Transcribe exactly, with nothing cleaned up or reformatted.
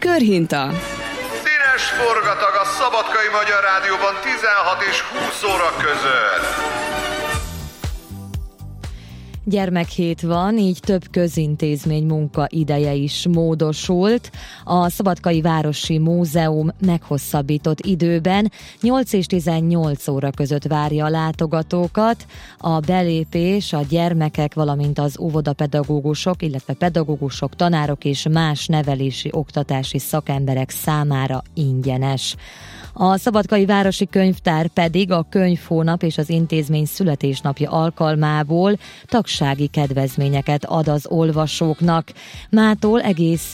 Körhinta. Színes forgatag a Szabadkai Magyar Rádióban tizenhat és húsz óra között. Gyermekhét van, így több közintézmény munkaideje is módosult. A Szabadkai Városi Múzeum meghosszabbított időben nyolc és tizennyolc óra között várja a látogatókat. A belépés a gyermekek, valamint az óvodapedagógusok, illetve pedagógusok, tanárok és más nevelési, oktatási szakemberek számára ingyenes. A Szabadkai Városi Könyvtár pedig a könyvhónap és az intézmény születésnapja alkalmából tagsági kedvezményeket ad az olvasóknak. Mától egész